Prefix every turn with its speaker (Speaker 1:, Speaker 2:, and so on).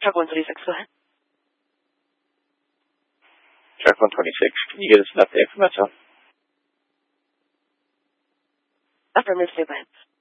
Speaker 1: Truck 126, go ahead.
Speaker 2: Truck 126, can you get us an update from Metro?
Speaker 1: Affirmative, go ahead.